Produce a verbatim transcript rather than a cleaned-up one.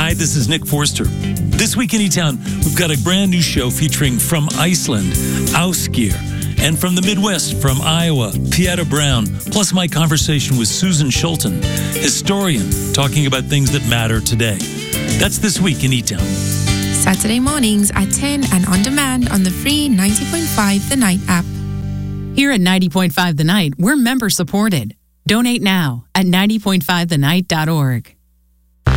Hi, this is Nick Forster. This week in E-Town, we've got a brand new show featuring from Iceland, Ásgeir, and from the Midwest, from Iowa, Pieta Brown, plus my conversation with Susan Schulten, historian, talking about things that matter today. That's this week in E-Town. Saturday mornings at ten and on demand on the free ninety point five The Night app. Here at ninety point five The Night, we're member supported. Donate now at ninety point five the night dot org.